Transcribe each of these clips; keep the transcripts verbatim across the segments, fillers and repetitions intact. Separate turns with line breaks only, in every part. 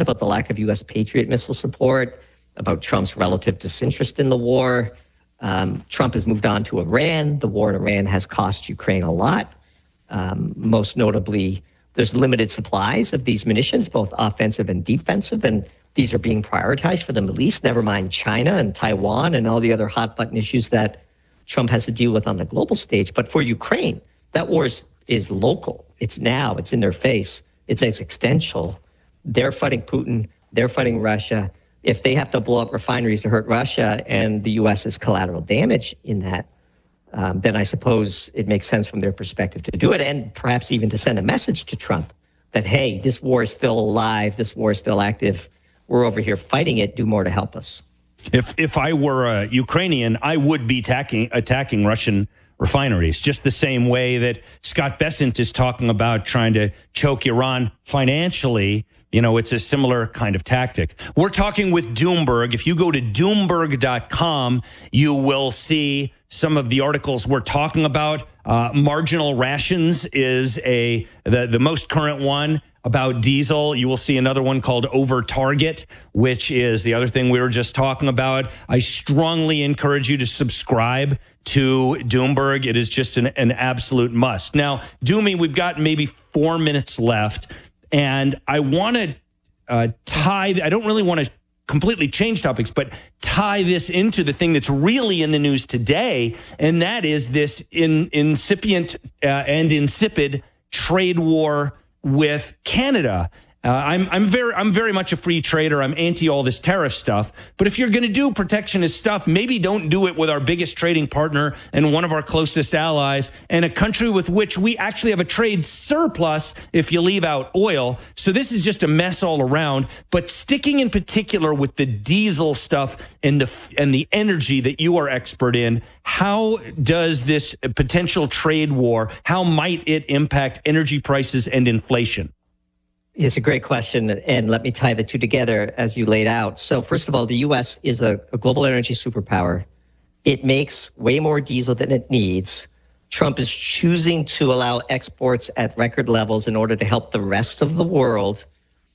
about the lack of U S Patriot missile support, about Trump's relative disinterest in the war. Um, Trump has moved on to Iran. The war in Iran has cost Ukraine a lot. Um, most notably, there's limited supplies of these munitions, both offensive and defensive, and these are being prioritized for the Middle East, never mind China and Taiwan and all the other hot-button issues that Trump has to deal with on the global stage. But for Ukraine, that war is, is local. It's now. It's in their face. It's existential. They're fighting Putin. They're fighting Russia. If they have to blow up refineries to hurt Russia and the U S is collateral damage in that, um, then I suppose it makes sense from their perspective to do it, and perhaps even to send a message to Trump that, hey, this war is still alive. This war is still active. We're over here fighting it. Do more to help us.
If if I were a Ukrainian, I would be attacking attacking Russian refineries, just the same way that Scott Bessent is talking about trying to choke Iran financially. You know, it's a similar kind of tactic. We're talking with Doomberg. If you go to doomberg dot com, you will see some of the articles we're talking about. Uh, marginal rations is a the, the most current one about diesel. You will see another one called Over Target, which is the other thing we were just talking about. I strongly encourage you to subscribe to Doomberg. It is just an, an absolute must. Now, Doomy, we've got maybe four minutes left, and I want to uh, tie, I don't really want to completely change topics, but tie this into the thing that's really in the news today, and that is this in, incipient uh, and insipid trade war with Canada. Uh, I'm I'm very I'm very much a free trader. I'm anti all this tariff stuff. But if you're going to do protectionist stuff, maybe don't do it with our biggest trading partner and one of our closest allies, and a country with which we actually have a trade surplus if you leave out oil. So this is just a mess all around. But sticking in particular with the diesel stuff and the and the energy that you are expert in, how does this potential trade war, how might it impact energy prices and inflation?
It's a great question, and let me tie the two together as you laid out. So first of all, the U S is a, a global energy superpower. It makes way more diesel than it needs. Trump is choosing to allow exports at record levels in order to help the rest of the world,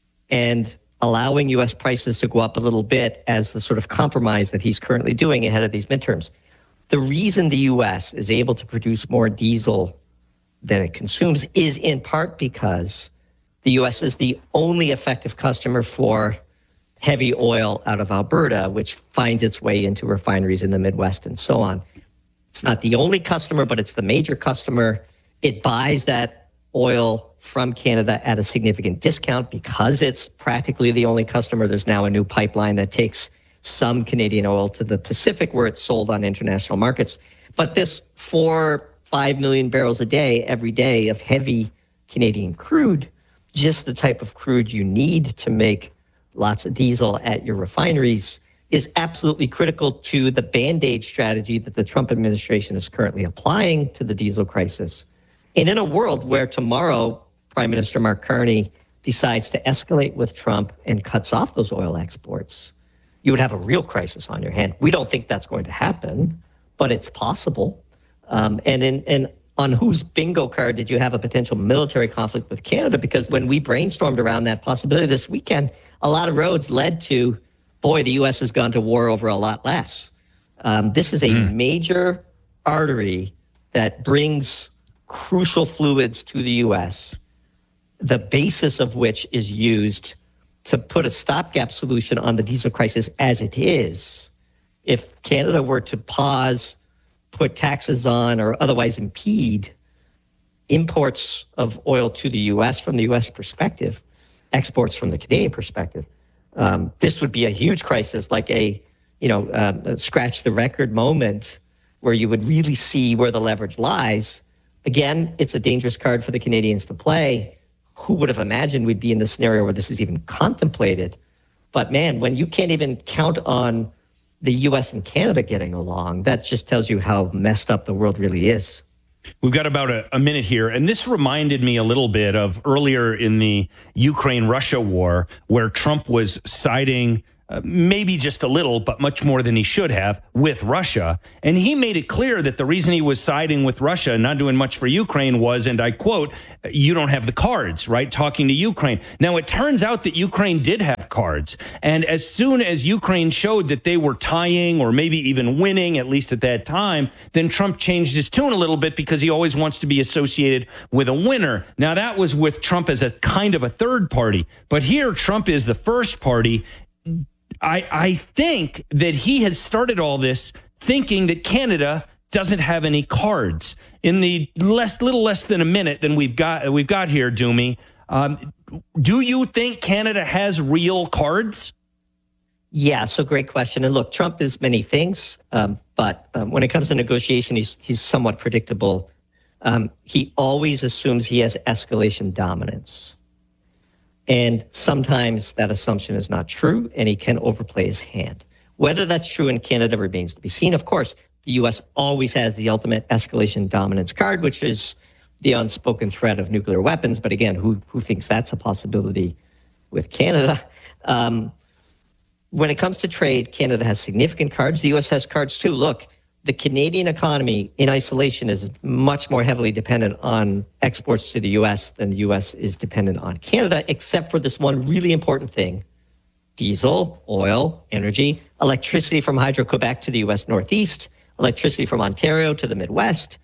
and allowing U S prices to go up a little bit as the sort of compromise that he's currently doing ahead of these midterms. The reason the U S is able to produce more diesel than it consumes is in part because the U S is the only effective customer for heavy oil out of Alberta, which finds its way into refineries in the Midwest and so on. It's not the only customer, but it's the major customer. It buys that oil from Canada at a significant discount because it's practically the only customer. There's now a new pipeline that takes some Canadian oil to the Pacific where it's sold on international markets. But this four, five million barrels a day every day of heavy Canadian crude, just the type of crude you need to make lots of diesel at your refineries, is absolutely critical to the Band-Aid strategy that the Trump administration is currently applying to the diesel crisis. And in a world where tomorrow Prime Minister Mark Carney decides to escalate with Trump and cuts off those oil exports, you would have a real crisis on your hand. We don't think that's going to happen, but it's possible. Um, and in, in on whose bingo card did you have a potential military conflict with Canada? Because when we brainstormed around that possibility this weekend, a lot of roads led to, boy, the U S has gone to war over a lot less. Um, this is a mm. major artery that brings crucial fluids to the U S, the basis of which is used to put a stopgap solution on the diesel crisis as it is. If Canada were to pause, put taxes on, or otherwise impede imports of oil to the U S from the U S perspective, exports from the Canadian perspective, um, this would be a huge crisis, like a, you know, uh, scratch the record moment where you would really see where the leverage lies. Again, it's a dangerous card for the Canadians to play. Who would have imagined we'd be in the scenario where this is even contemplated? But man, when you can't even count on the U S and Canada getting along, that just tells you how messed up the world really is.
We've got about a, a minute here, and this reminded me a little bit of earlier in the Ukraine-Russia war, where Trump was citing uh, maybe just a little, but much more than he should have with Russia. And he made it clear that the reason he was siding with Russia and not doing much for Ukraine was, and I quote, you don't have the cards, right? Talking to Ukraine. Now, it turns out that Ukraine did have cards. And as soon as Ukraine showed that they were tying or maybe even winning, at least at that time, then Trump changed his tune a little bit because he always wants to be associated with a winner. Now, that was with Trump as a kind of a third party. But here, Trump is the first party. I, I think that he has started all this thinking that Canada doesn't have any cards. In the less, little less than a minute than we've got, we've got here, Doomy, um, do you think Canada has real cards?
Yeah, so great question. And look, Trump is many things, um, but um, when it comes to negotiation, he's he's somewhat predictable. Um, he always assumes he has escalation dominance. And sometimes that assumption is not true, and he can overplay his hand. Whether that's true in Canada remains to be seen. Of course, the U S always has the ultimate escalation dominance card, which is the unspoken threat of nuclear weapons. But again, who who thinks that's a possibility with Canada? Um, when it comes to trade, Canada has significant cards. The U S has cards too. Look, the Canadian economy in isolation is much more heavily dependent on exports to the U S than the U S is dependent on Canada, except for this one really important thing: diesel, oil, energy, electricity from Hydro-Quebec to the U S Northeast, electricity from Ontario to the Midwest,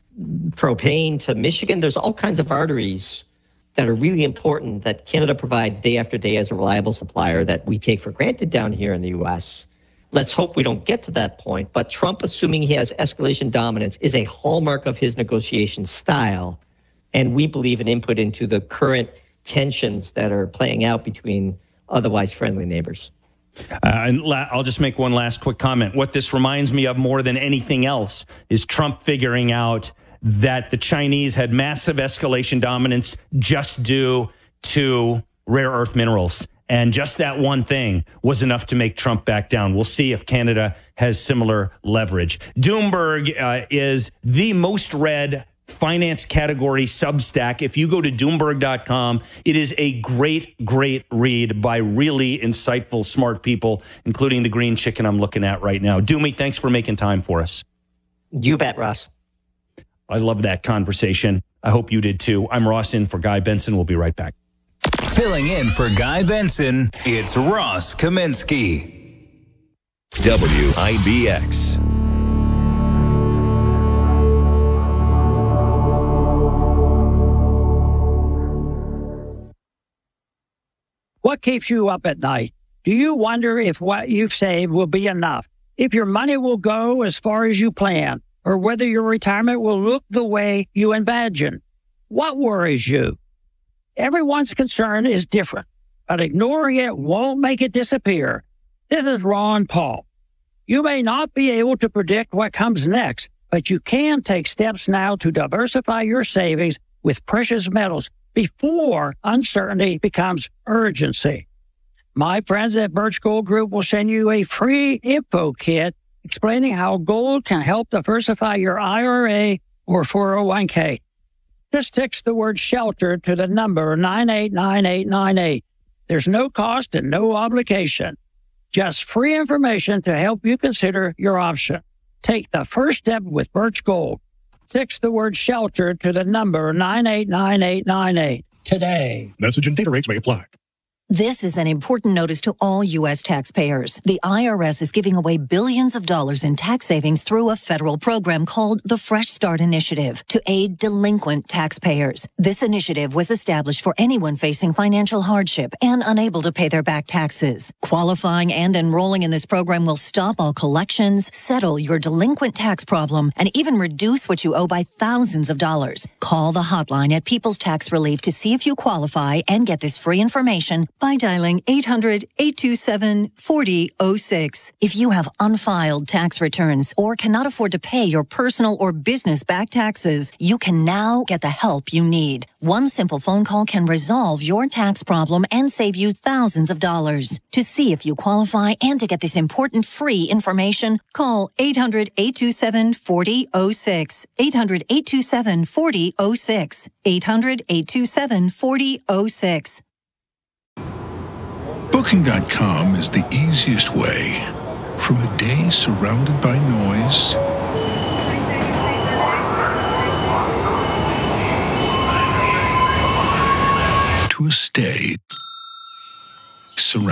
propane to Michigan. There's all kinds of arteries that are really important that Canada provides day after day as a reliable supplier that we take for granted down here in the U S. Let's hope we don't get to that point. But Trump, assuming he has escalation dominance, is a hallmark of his negotiation style. And we believe an input into the current tensions that are playing out between otherwise friendly neighbors.
Uh, and la- I'll just make one last quick comment. What this reminds me of more than anything else is Trump figuring out that the Chinese had massive escalation dominance just due to rare earth minerals. And just that one thing was enough to make Trump back down. We'll see if Canada has similar leverage. Doomberg uh, is the most read finance category Substack. If you go to doomberg dot com, it is a great, great read by really insightful, smart people, including the green chicken I'm looking at right now. Doomy, thanks for making time for us.
You bet, Ross.
I love that conversation. I hope you did too. I'm Ross in for Guy Benson. We'll be right back.
Filling in for Guy Benson, it's Ross Kaminsky.
W I B X.
What keeps you up at night? Do you wonder if what you've saved will be enough? If your money will go as far as you plan? Or whether your retirement will look the way you imagine? What worries you? Everyone's concern is different, but ignoring it won't make it disappear. This is Ron Paul. You may not be able to predict what comes next, but you can take steps now to diversify your savings with precious metals before uncertainty becomes urgency. My friends at Birch Gold Group will send you a free info kit explaining how gold can help diversify your I R A or four oh one k. Just text the word SHELTER to the number nine eight nine eight nine eight. There's no cost and no obligation. Just free information to help you consider your option. Take the first step with Birch Gold. Text the word SHELTER to the number nine eight nine eight nine eight today.
Message and data rates may apply.
This is an important notice to all U S taxpayers. The I R S is giving away billions of dollars in tax savings through a federal program called the Fresh Start Initiative to aid delinquent taxpayers. This initiative was established for anyone facing financial hardship and unable to pay their back taxes. Qualifying and enrolling in this program will stop all collections, settle your delinquent tax problem, and even reduce what you owe by thousands of dollars. Call the hotline at People's Tax Relief to see if you qualify and get this free information by dialing eight hundred, eight two seven, four oh zero six. If you have unfiled tax returns or cannot afford to pay your personal or business back taxes, you can now get the help you need. One simple phone call can resolve your tax problem and save you thousands of dollars. To see if you qualify and to get this important free information, call eight hundred, eight two seven, four oh zero six. eight hundred, eight two seven, four oh zero six. eight hundred, eight two seven, four oh zero six.
Booking dot com is the easiest way from a day surrounded by noise to a stay